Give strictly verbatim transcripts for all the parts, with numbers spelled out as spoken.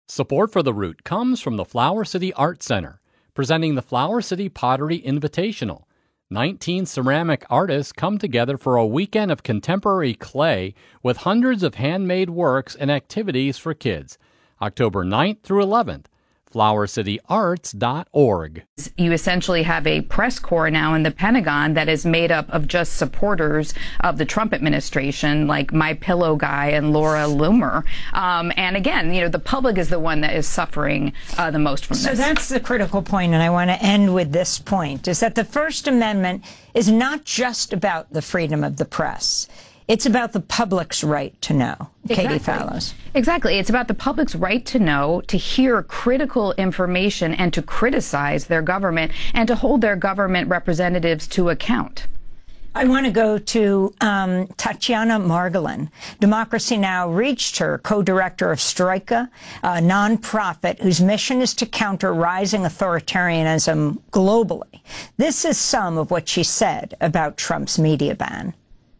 Support for The Root comes from the Flower City Art Center, presenting the Flower City Pottery Invitational. nineteen ceramic artists come together for a weekend of contemporary clay with hundreds of handmade works and activities for kids. October ninth through eleventh. flower city arts dot org. You essentially have a press corps now in the Pentagon that is made up of just supporters of the Trump administration, like My Pillow guy and Laura Loomer. Um, and again, you know, the public is the one that is suffering uh, the most from this. So that's the critical point, and I want to end with this point, is that the First Amendment is not just about the freedom of the press. It's about the public's right to know. Exactly. Katie Fallows. Exactly. It's about the public's right to know, to hear critical information, and to criticize their government, and to hold their government representatives to account. I want to go to um, Tatiana Margolin. Democracy Now! Reached her, co-director of Stroika, a nonprofit whose mission is to counter rising authoritarianism globally. This is some of what she said about Trump's media ban.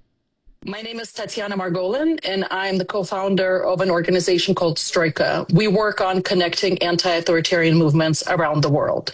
My name is Tatiana Margolin, and I'm the co-founder of an organization called Stroika. We work on connecting anti-authoritarian movements around the world.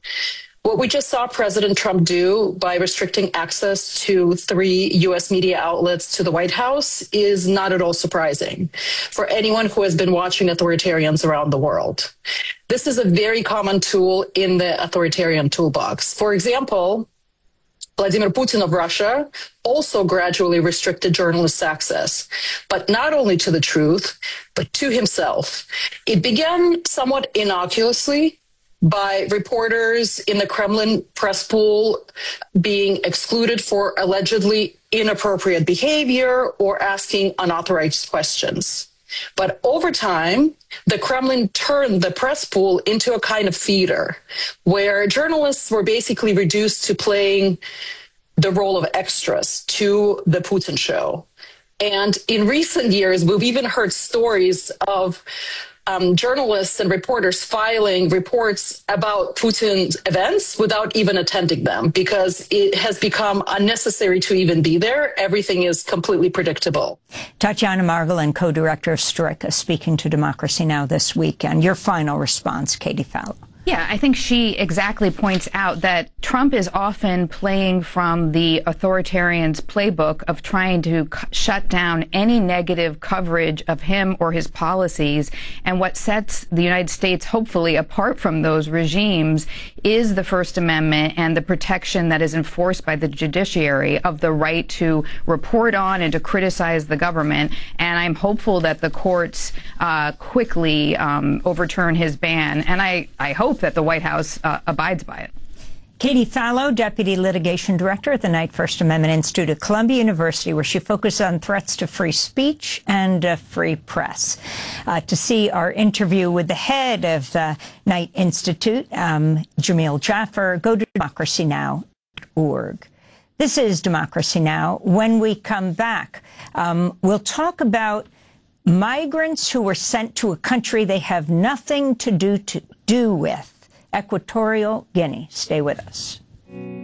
What we just saw President Trump do by restricting access to three U S media outlets to the White House is not at all surprising for anyone who has been watching authoritarians around the world. This is a very common tool in the authoritarian toolbox. For example, Vladimir Putin of Russia also gradually restricted journalists' access, but not only to the truth, but to himself. It began somewhat innocuously by reporters in the Kremlin press pool being excluded for allegedly inappropriate behavior or asking unauthorized questions. But over time, the Kremlin turned the press pool into a kind of theater where journalists were basically reduced to playing the role of extras to the Putin show. And in recent years, we've even heard stories of um, journalists and reporters filing reports about Putin's events without even attending them because it has become unnecessary to even be there. Everything is completely predictable. Tatiana Margolin, co-director of Stroika, speaking to Democracy Now! This weekend. Your final response, Katie Fallows. Yeah, I think she exactly points out that Trump is often playing from the authoritarians' playbook of trying to shut down any negative coverage of him or his policies. And what sets the United States, hopefully, apart from those regimes is the First Amendment and the protection that is enforced by the judiciary of the right to report on and to criticize the government. And I'm hopeful that the courts uh, quickly um, overturn his ban. And I, I hope that the White House uh, abides by it. Katie Fallows, Deputy Litigation Director at the Knight First Amendment Institute at Columbia University, where she focuses on threats to free speech and uh, free press. Uh, to see our interview with the head of the Knight Institute, um, Jamil Jaffer, go to democracy now dot org. This is Democracy Now! When we come back, um, we'll talk about migrants who were sent to a country they have nothing to do to do with, Equatorial Guinea. Stay with us.